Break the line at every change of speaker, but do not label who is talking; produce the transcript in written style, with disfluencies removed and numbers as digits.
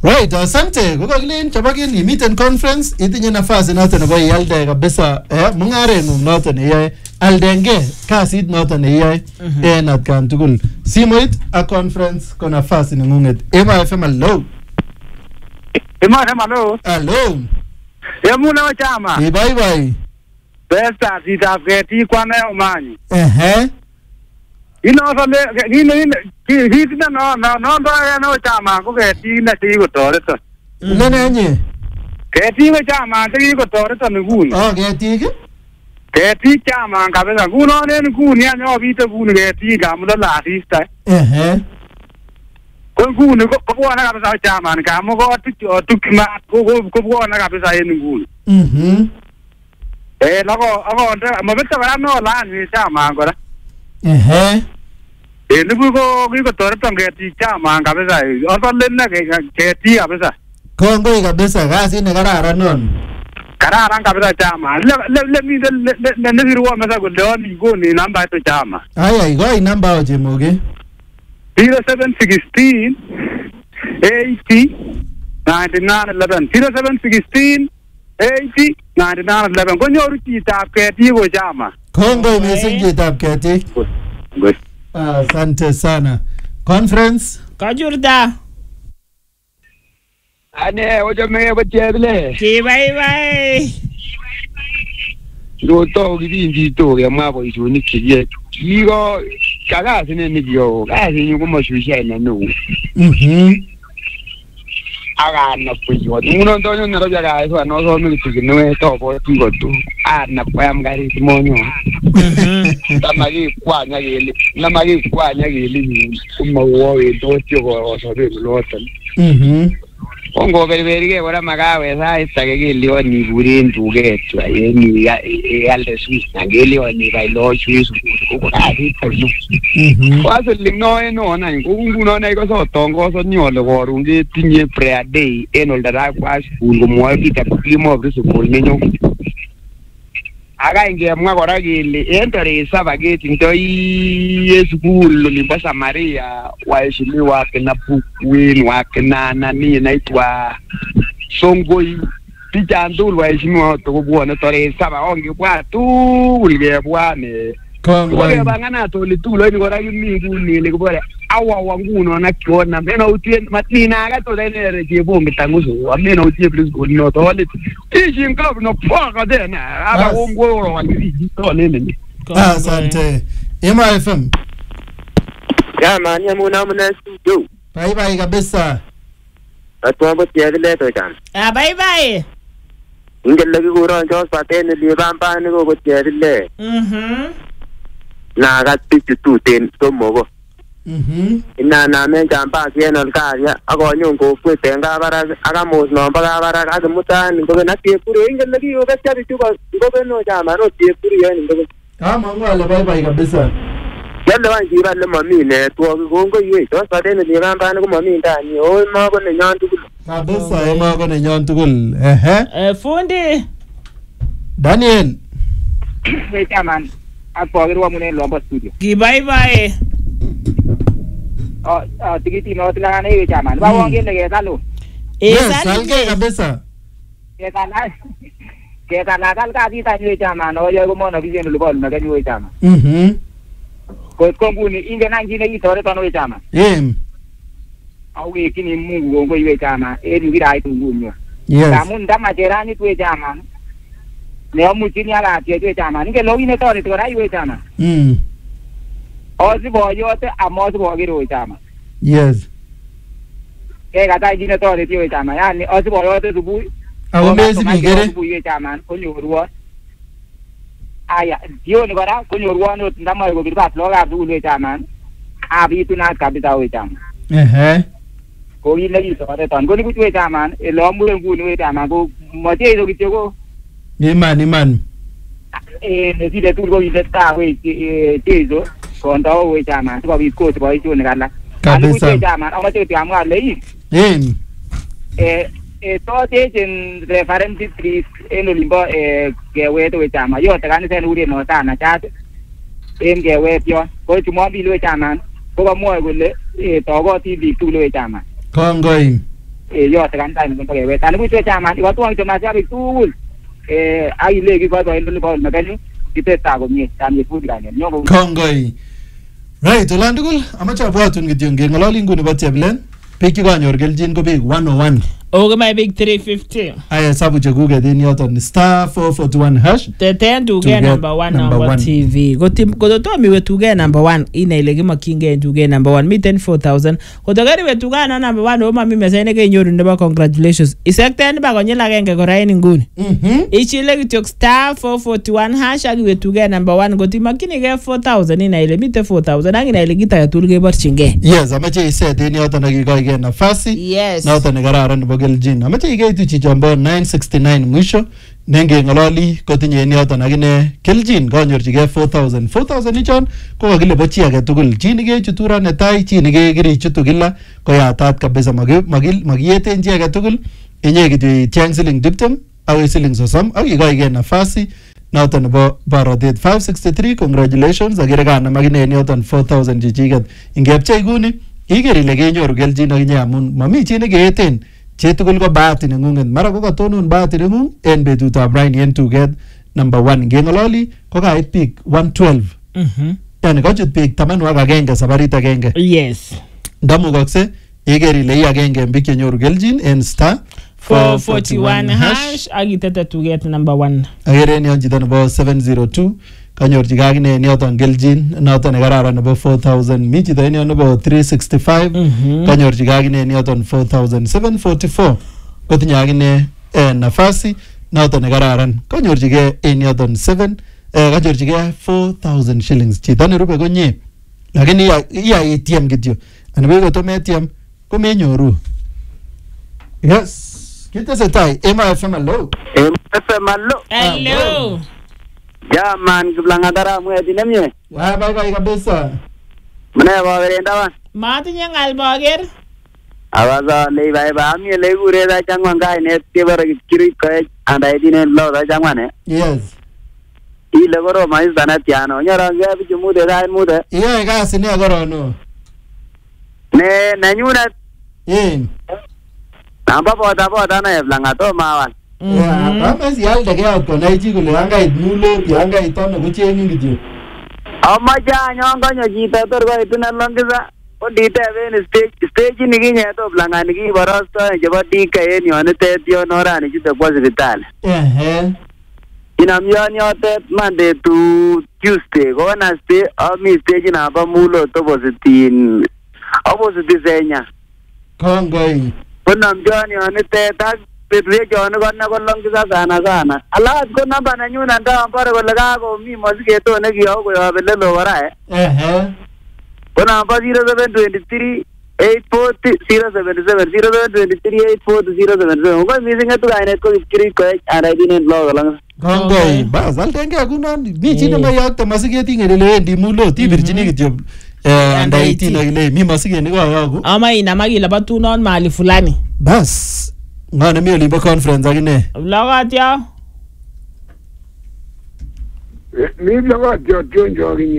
Right, asante. Kukakilen chabakin imiten conference itinye nafasi noton nebo ialde kabisa mungarengung noton iyae aldenge kasit noton iyae en atkan tugul. Simoit a conference ko nafasi nengunget. Ema FM hello.
Ema FM hello.
Hello.
Yamuna chama.
Bye bye.
Besta sitafeti kwana umanyi.
Inono
chama ko keti na tigo toreto.
Nenye.
Keti ko chama tigo toreto nguni.
Oh, keti.
Keti chama kabisa kuno ne nguni anyo bite nguni keti gamulo la artista. Ko nguni ko bwana kabisa chama ngamo ko tukima ko bwana kabisa en nguni. Ako mabita bara no la ni chama ngora. Nibu ko toreto ngeti chama kabisa. Oto lenne keti kabisa.
Kongoi kabisa kasi ne kararan non.
Kararan kabisa chama. Let me nesiruwa mesa kudoni nguni namba ito chama.
Ay goi namba oje moge.
0716 80 9911 0716 80 9911 konyoru chitab ketik ko chama.
Kongoi mising chitab ketik.
Good.
Asante sana. Conference
Kajurda.
Ane ojo me bachele.
Ki bye.
Roto gidi to ya mabo isuni kije. Kigo kaga sine niyo. Kasi nyuko mashusha na no. Aga na puyo. Uno ntonyo na roja ga eso no so mi kigino to bo tingo tu. Na kwa mgari simonyo. Namagi kwanya geli umawo edo tyo so be lotan. Ongo berberige ora magawe sa istage geli oni burindu getu ayeni alde swiss ngeli oni bailo swiss ko ari tano. Waso lingno eno na nguno na iko so tongo so nyolo gorunge tinye prayer day enoldara kwa school mo kita kimo bisu ko nenyo. Aga ingemwa kora kele entore saba geti ntoi school Limbasa Maria waheshimiwa kina Pukwin wakina nani naitwa Songoi picha ndulu waheshimiwa tukubwana tore saba onge kwa tu ulge bwane kwa bangana tole tulo ni kora mingu ni kubore awa wanguno na kiona mena utie matina aga to dene reje bombe tanguzo amena utie please go no to wale teaching club no paka dena aga wongoro wani to nene.
Asante. Ema FM.
Ya manya muna studio.
Bye kabisa.
Atwa tiadile to chan.
Bye.
Ingelle ki kuron jos patene li bamba ni ko tiadile. Na gatti tuten tomogo. Ina na men jamba kienol karya akonyon ko kweten kabara akamos nombo kabara akimutani ngobe na tiepuru ingelle ki ko betya bichu ko ngobe no jama no tiepuru yen ngobe.
Mangu ale bye kabisa.
Yalle wan jiba le mami ne to ko ngoi jos patene li bamba ni ko mami ndani o ma ko ne nyan tugul.
Kabisa ema ko ne nyan tugul.
Fundi
Daniel.
Hey chairman. Apogirwa mune lomba studio.
Ki bye.
Tikiti no tilangana hiyo chairman. Bawo ngene ke salo.
Salge kabisa.
Ke kana kal ka di ta hiyo chairman. Oyo ko mono bizeno lubol na kanyo hiyo chairman. Ko nguni inge na ngine itore tono hiyo chairman. Awe kini Mungu ngo hiyo chairman. Ngira itu nguni. Kamu ndama jerani tu chairman. Leo mchini ala atiye chama nge logi ne tore to rai we chama ozi boyote amozi bogiro chama
yes
kata jine tore tiwe chama yani ozi boyote subuhi
awo mezi bigere
subuhi chama konyoruwa aya dio ni kora konyoruwa no ndama ko birba loga dulu chama abi tuna kabisa we chama ko ile iso kata ton ko ni kuwe chama lo mure nguni we chama ko mote iso kitego
Iman.
Nesile tulgo ile tawe tezo konda we chama kwa biko kwa hiyo ni kala
kabisa
chama ama tete amwa lei to tejen reference trees eno limbo gewe to chama yote kanisa ni uri no sana chat gewe pyo ko chumo bi lo chama ko ba mo kole togo ti bi tu lo chama
kongoi
yote kanisa ni mpaka wewe tani kucho chama watu wangu mashabiki tu ai legi kwa watu ndio kwa magani kiteta komie tani fundi gani nyongo
kongoi right olandugul amacha bwatun kityo ngengololi nguni bo Cheplen peki kanyor keljin ko big 101
oge my big 350
aya sabu chekuket en yoton star 441 hash
teten tuge number 1 number TV kototomi we tuge number 1 ina ile kimakinge tuge number 1 miten 4000 kotogari we tuge na number 1 oma mimi mesene ke nyoru nebo congratulations isekten ba konyil agenge kora en nguni ichile kityo star 441 hash ak we tuge number 1 kotimakinige 4000 ina ile miten 4000 ak ina ile kitayatul keborchinge
yes amache iset en yoton akikoige nafasi
yes
noton nekararan nebo keljin amache ikeitu chichombo 969 mwisho nengengololi kotinye en yoton akine keljin kanyorchigei 4000 ichon ko kakile bo chi age tugul chi nekechutu ra netai chi nekekirichutu kila koyatat kabisa makiyeten chi age tugul inye kityo ityeng siling 20 akoi siling 30 ak ikoigei nafasi noton nebo borotet 563 congratulations akire kanam akine en yoton 4000 chichiket ingepchei kuni iker ile kenyoru keljin akinye amun mami chi nekeeten chitugul ko bahati nengunget mara ko katonon bahati nengung en betutab raini en tuget number 1 ngengololi ko kait biik 112 yani kochut biik 11 sabarit agenge
yes
ndamukokse iker ile i agenge en biik chenyoru keljin en star
441 hash agitete tuget number 1
akere en yon chito nebo 702 kanyorchigei akine en yoton keljin noton nekararan nebo 4000 mi chito en yon nebo 365 kanyorchigei akine en yoton 4744 kotinye akine nafasi noton nekararan kanyorchigei en yoton 7 kanyorchigei 4000 shillings chito nerube konye lakini iya ATM kityo anibe kotometiem komenyoru yes kitesetai Ema FM hello
hello
Jaman Kiplangatara mwezi nemye.
Bye kabisa.
Mne bagerenda wan.
Matinye ngal bager.
Awaza lei ba amye lei gure da changwan ga ne tebar kiri ka anda idine lo da changwan
yes
ile goro mais dana tiano nyara ga bi mude da mude
iya ga sine goro no
ne nanyuna namba boda na Kiplangato mawan
Amas yalde ke out konai chi kole angait mulo angait tono kuchengin kityo.
Amaja nyongonyo chito tor ko ituna longisa oditeben stage ni kinye to Kiplangat ki borosto chebo DK en yonitet yon orani chute kwa sipitali. Inam yon yotet Monday to Tuesday ko Wednesday ami stage namba mulo opposite Senya.
Kongoi.
Kunam yon yonitet ak Petwe John konna kolongisa sana. Alat ko namba nanyu nanda ampare kole kako mi masiketo nekiyo koyob lelo kora Ko namba 0723 840 077 0723 840 077 ko missing etu kainet ko kiri ko ara dinen blog lang
Kongoi bas altenge kunon mi chi namba yakte masiketi ngele ndi mulo tibirchini kityo anda 18 akile mi masikeni ko yoku
ama ina magila batunon mali fulani
bas ngane mi olimbo conference akine
logot ya
mi logot yo jonjo